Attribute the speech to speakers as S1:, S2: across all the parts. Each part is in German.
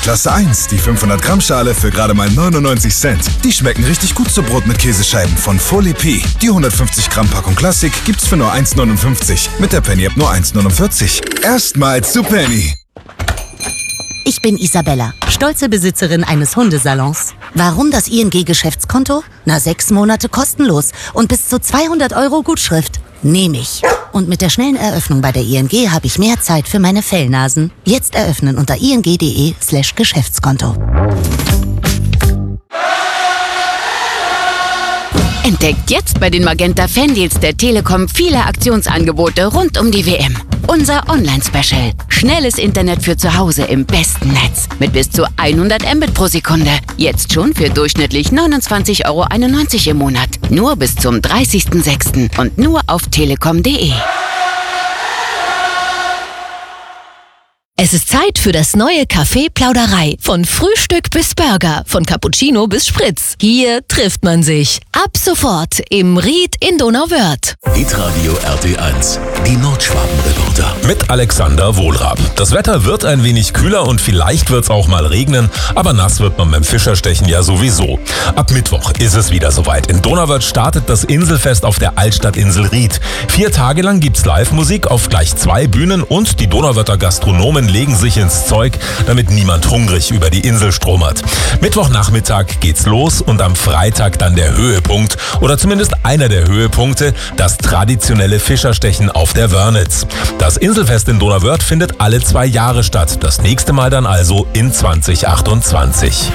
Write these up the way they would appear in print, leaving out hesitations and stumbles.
S1: Klasse 1, die 500 Gramm Schale für gerade mal 99 Cent. Die schmecken richtig gut zu Brot mit Käsescheiben von Folie P. Die 150 Gramm Packung Klassik gibt's für nur 1,59. Mit der Penny App nur 1,49. Erstmals zu Penny.
S2: Ich bin Isabella, stolze Besitzerin eines Hundesalons. Warum das ING-Geschäftskonto? 6 Monate kostenlos und bis zu 200 € Gutschrift. Nehme ich. Und mit der schnellen Eröffnung bei der ING habe ich mehr Zeit für meine Fellnasen. Jetzt eröffnen unter ing.de/Geschäftskonto.
S3: Entdeckt jetzt bei den Magenta Fandeals der Telekom viele Aktionsangebote rund um die WM. Unser Online-Special. Schnelles Internet für zu Hause im besten Netz. Mit bis zu 100 Mbit pro Sekunde. Jetzt schon für durchschnittlich 29,91 € im Monat. Nur bis zum 30.06. und nur auf telekom.de.
S4: Es ist Zeit für das neue Café Plauderei. Von Frühstück bis Burger, von Cappuccino bis Spritz. Hier trifft man sich. Ab sofort im Ried in Donauwörth.
S5: Hitradio RT1, die Nordschwaben-Reporter.
S6: Mit Alexander Wohlraben. Das Wetter wird ein wenig kühler und vielleicht wird es auch mal regnen, aber nass wird man beim Fischerstechen ja sowieso. Ab Mittwoch ist es wieder soweit. In Donauwörth startet das Inselfest auf der Altstadtinsel Ried. 4 Tage lang gibt's Live-Musik auf gleich 2 Bühnen und die Donauwörther Gastronomen legen sich ins Zeug, damit niemand hungrig über die Insel stromert. Mittwochnachmittag geht's los und am Freitag dann der Höhepunkt oder zumindest einer der Höhepunkte, das traditionelle Fischerstechen auf der Wörnitz. Das Inselfest in Donauwörth findet alle 2 Jahre statt. Das nächste Mal dann also in 2028.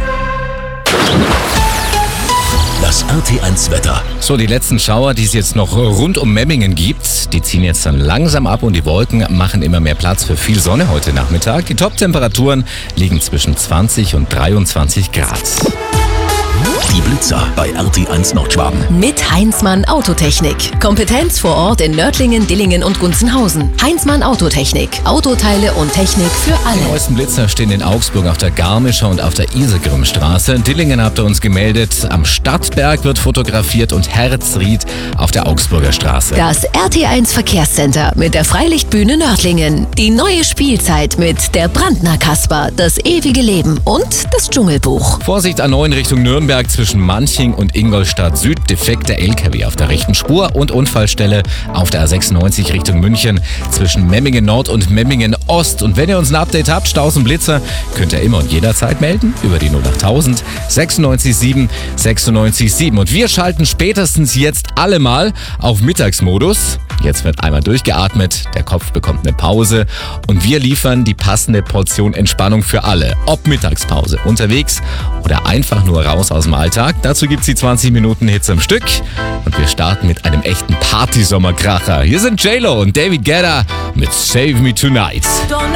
S5: Das RT1-Wetter.
S7: So, die letzten Schauer, die es jetzt noch rund um Memmingen gibt, die ziehen jetzt dann langsam ab und die Wolken machen immer mehr Platz für viel Sonne heute Nachmittag. Die Top-Temperaturen liegen zwischen 20 und 23 Grad.
S5: Die Blitzer bei RT1 Nordschwaben.
S4: Mit Heinzmann Autotechnik. Kompetenz vor Ort in Nördlingen, Dillingen und Gunzenhausen. Heinzmann Autotechnik. Autoteile und Technik für alle.
S7: Die neuesten Blitzer stehen in Augsburg auf der Garmischer und auf der Isegrimstraße. In Dillingen habt ihr uns gemeldet. Am Stadtberg wird fotografiert und Herzried auf der Augsburger Straße.
S4: Das RT1 Verkehrscenter mit der Freilichtbühne Nördlingen. Die neue Spielzeit mit der Brandner Kasper, das ewige Leben und das Dschungelbuch.
S7: Vorsicht A9 Richtung Nürnberg zwischen Manching und Ingolstadt Süd. Defekter LKW auf der rechten Spur und Unfallstelle auf der A96 Richtung München zwischen Memmingen Nord und Memmingen Ost. Und wenn ihr uns ein Update habt, Staus und Blitzer, könnt ihr immer und jederzeit melden über die 08000 96 7 96 7. Und wir schalten spätestens jetzt alle mal auf Mittagsmodus. Jetzt wird einmal durchgeatmet, der Kopf bekommt eine Pause und wir liefern die passende Portion Entspannung für alle. Ob Mittagspause, unterwegs oder einfach nur raus aus dem Alltag. Dazu gibt's die 20 Minuten Hits am Stück und wir starten mit einem echten Partysommerkracher. Hier sind J-Lo und David Guetta mit Save Me Tonight.